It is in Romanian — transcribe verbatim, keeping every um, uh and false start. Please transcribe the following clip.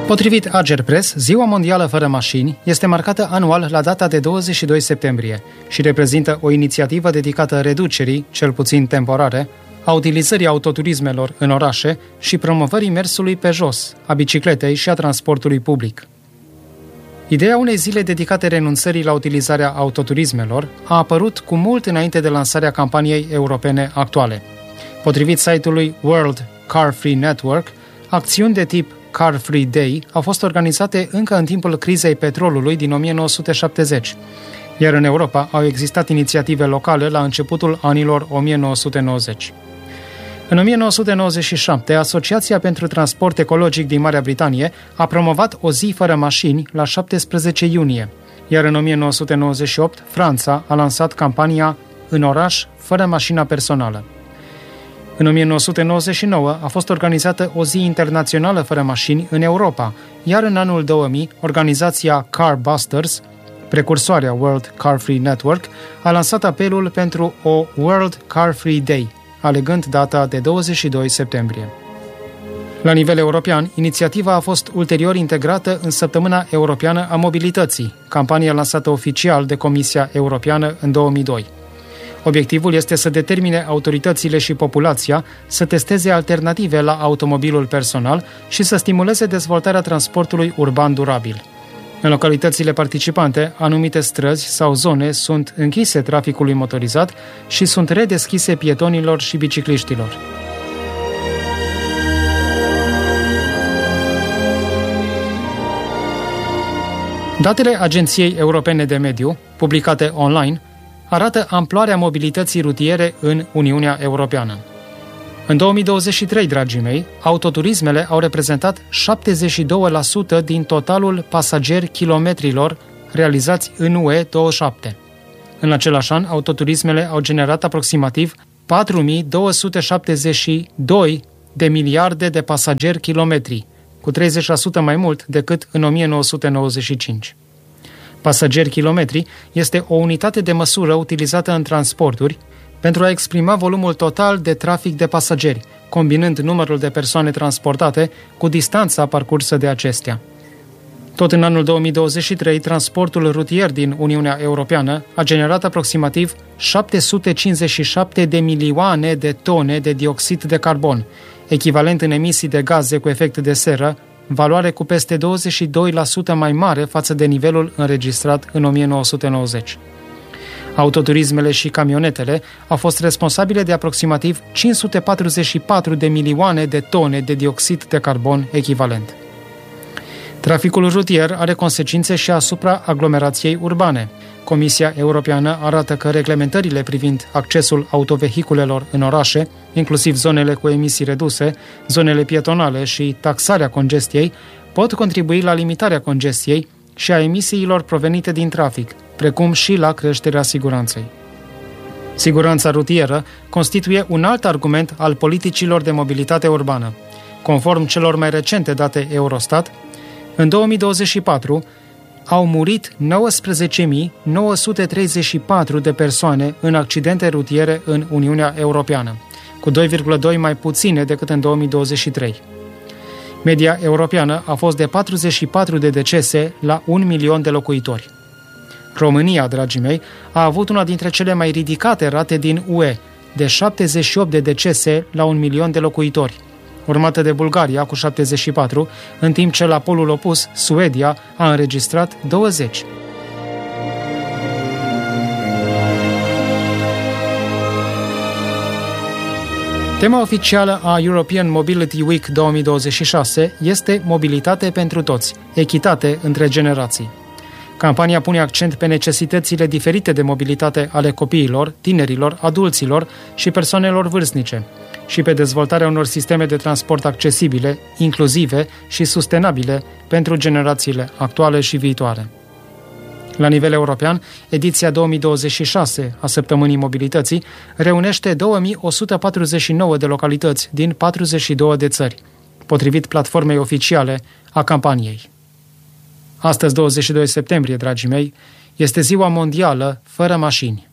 Potrivit Agerpres, Ziua Mondială Fără Mașini este marcată anual la data de douăzeci și doi septembrie și reprezintă o inițiativă dedicată reducerii, cel puțin temporare, a utilizării autoturismelor în orașe și promovării mersului pe jos, a bicicletei și a transportului public. Ideea unei zile dedicate renunțării la utilizarea autoturismelor a apărut cu mult înainte de lansarea campaniei europene actuale. Potrivit site-ului World Car Free Network, acțiuni de tip Car Free Day au fost organizate încă în timpul crizei petrolului din o mie nouă sute șaptezeci, iar în Europa au existat inițiative locale la începutul anilor o mie nouă sute nouăzeci. În o mie nouă sute nouăzeci și șapte, Asociația pentru Transport Ecologic din Marea Britanie a promovat o zi fără mașini la șaptesprezece iunie, iar în o mie nouă sute nouăzeci și opt, Franța a lansat campania În oraș, fără mașina personală. În o mie nouă sute nouăzeci și nouă a fost organizată o zi internațională fără mașini în Europa, iar în anul două mii, organizația Car Busters, precursoarea World Car Free Network, a lansat apelul pentru o World Car Free Day, alegând data de douăzeci și doi septembrie. La nivel european, inițiativa a fost ulterior integrată în Săptămâna Europeană a Mobilității, campanie lansată oficial de Comisia Europeană în două mii doi. Obiectivul este să determine autoritățile și populația să testeze alternative la automobilul personal și să stimuleze dezvoltarea transportului urban durabil. În localitățile participante, anumite străzi sau zone sunt închise traficului motorizat și sunt redeschise pietonilor și bicicliștilor. Datele Agenției Europene de Mediu, publicate online, arată amploarea mobilității rutiere în Uniunea Europeană. În două mii douăzeci și trei, dragii mei, autoturismele au reprezentat șaptezeci și doi la sută din totalul pasageri kilometrilor realizați în U E douăzeci și șapte. În același an, autoturismele au generat aproximativ patru mii două sute șaptezeci și doi de miliarde de pasageri kilometri, cu treizeci la sută mai mult decât în o mie nouă sute nouăzeci și cinci. Pasageri kilometri este o unitate de măsură utilizată în transporturi pentru a exprima volumul total de trafic de pasageri, combinând numărul de persoane transportate cu distanța parcursă de acestea. Tot în anul două mii douăzeci și trei, transportul rutier din Uniunea Europeană a generat aproximativ șapte sute cincizeci și șapte de milioane de tone de dioxid de carbon, echivalent în emisii de gaze cu efect de seră, valoare cu peste douăzeci și doi la sută mai mare față de nivelul înregistrat în o mie nouă sute nouăzeci. Autoturismele și camionetele au fost responsabile de aproximativ cinci sute patruzeci și patru de milioane de tone de dioxid de carbon echivalent. Traficul rutier are consecințe și asupra aglomerației urbane. Comisia Europeană arată că reglementările privind accesul autovehiculelor în orașe, inclusiv zonele cu emisii reduse, zonele pietonale și taxarea congestiei, pot contribui la limitarea congestiei și a emisiilor provenite din trafic, precum și la creșterea siguranței. Siguranța rutieră constituie un alt argument al politicilor de mobilitate urbană. Conform celor mai recente date Eurostat, în două mii douăzeci și patru au murit nouăsprezece mii nouă sute treizeci și patru de persoane în accidente rutiere în Uniunea Europeană, cu doi virgulă doi mai puține decât în două mii douăzeci și trei. Media europeană a fost de patruzeci și patru de decese la un milion de locuitori. România, dragii mei, a avut una dintre cele mai ridicate rate din U E, de șaptezeci și opt de decese la un milion de locuitori, urmată de Bulgaria cu șaptezeci și patru, în timp ce la polul opus, Suedia a înregistrat douăzeci. Tema oficială a European Mobility Week două mii douăzeci și șase este mobilitate pentru toți, echitate între generații. Campania pune accent pe necesitățile diferite de mobilitate ale copiilor, tinerilor, adulților și persoanelor vârstnice și pe dezvoltarea unor sisteme de transport accesibile, inclusive și sustenabile pentru generațiile actuale și viitoare. La nivel european, ediția două mii douăzeci și șase a Săptămânii Mobilității reunește două mii o sută patruzeci și nouă de localități din patruzeci și două de țări, potrivit platformei oficiale a campaniei. Astăzi, douăzeci și doi septembrie, dragii mei, este Ziua Mondială Fără Mașini.